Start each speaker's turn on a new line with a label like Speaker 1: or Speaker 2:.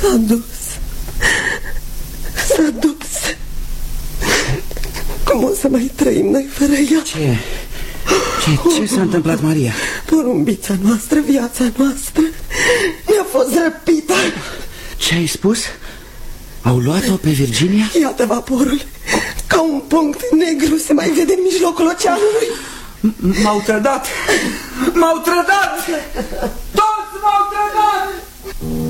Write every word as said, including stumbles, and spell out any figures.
Speaker 1: S-a dus. S-a dus. Cum o să mai trăim noi fără ea?
Speaker 2: Ce? Ce, ce s-a întâmplat, Maria?
Speaker 1: Porumbița noastră, viața noastră mi-a fost răpită.
Speaker 2: Ce ai spus? Au luat-o pe Virginia?
Speaker 1: Iată vaporul. Ca un punct negru se mai vede în mijlocul oceanului.
Speaker 2: M-au trădat! M-au trădat! Toți m-au trădat!